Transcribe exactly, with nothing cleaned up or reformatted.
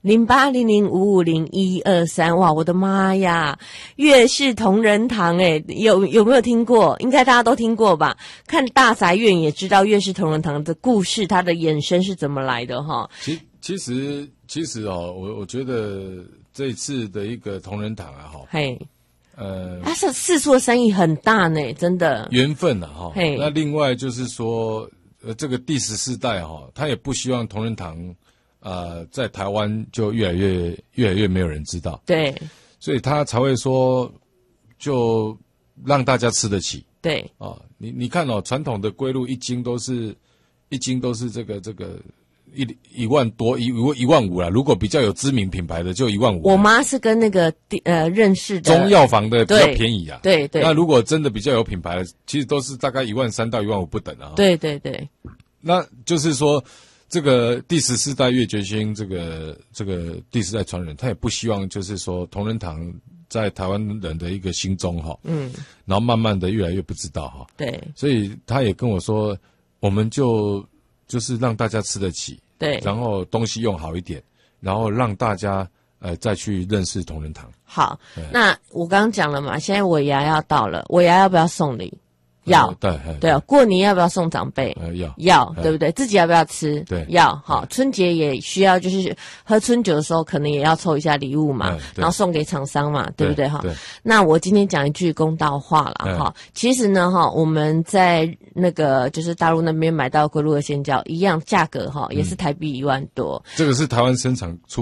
零八零零五五零一二三，哇，我的妈呀！月式同仁堂，哎，有有没有听过？应该大家都听过吧？看大宅院也知道月式同仁堂的故事，它的衍生是怎么来的哈。 其其实其实哦，我我觉得这一次的一个同仁堂啊，哈， 嘿。 呃， 他是四处的生意很大呢，真的缘分啊，哈。 嘿， 那另外就是说，呃，这个第十四代哈，他也不希望同仁堂，呃，在台湾就越来越越来越没有人知道， 对， 所以他才会说，就让大家吃得起， 对啊，你你看哦，传统的龟鹿一斤都是一斤都是这个这个。一一万多一一万五啦，如果比较有知名品牌的就一万五。 我妈是跟那个呃认识的中药房的比较便宜啊， 对 对, 对。 那如果真的比较有品牌的，其实都是大概一万三到一万五不等啊。 对对对。 那就是说，这个第十四代月觉星，这个这个第十代传人，他也不希望就是说同仁堂在台湾人的一个心中哈，嗯，然后慢慢的越来越不知道哈， 对， 所以他也跟我说，我们就就是让大家吃得起。 对， 然后东西用好一点，然后让大家呃再去认识同仁堂。 好，那我刚刚讲了嘛，现在尾牙要到了，尾牙要不要送礼？要， 呃、对对啊，过年要不要送长辈？ 呃，要要，对不对？自己要不要吃？ 对， 要。好，春节也需要，就是喝春酒的时候，可能也要凑一下礼物嘛，然后送给厂商嘛，对不对？哈，那我今天讲一句公道话啦，哈，其实呢，哈，我们在那个就是大陆那边买到龟鹿的鲜椒，一样价格哈，也是台币一万多。 这个是台湾生产出